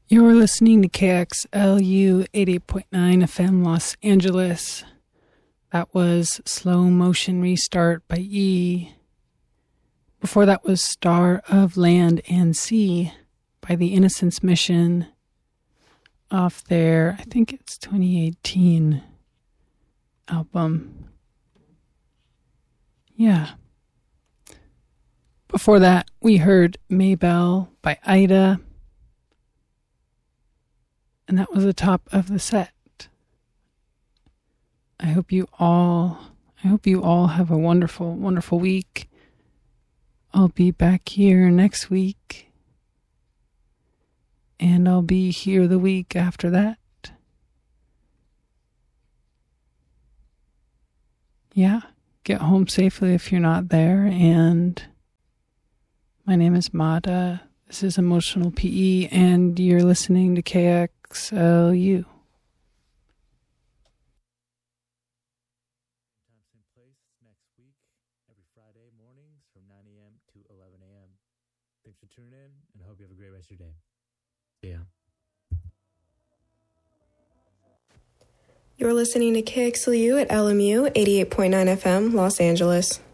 You're listening to KXLU 88.9 FM Los Angeles. That was Slow Motion Restart by E. Before that was Star of Land and Sea by the Innocence Mission off their, I think it's 2018 album. Yeah. Before that, we heard Maybell by Ida. And that was the top of the set. I hope you all have a wonderful, wonderful week. I'll be back here next week. And I'll be here the week after that. Yeah, get home safely if you're not there. And my name is Mada. This is Emotional PE, and you're listening to KXLU. Every Friday mornings from 9 a.m. to 11 a.m. Thanks for tuning in, and I hope you have a great rest of your day. See ya. You're listening to KXLU at LMU 88.9 FM, Los Angeles.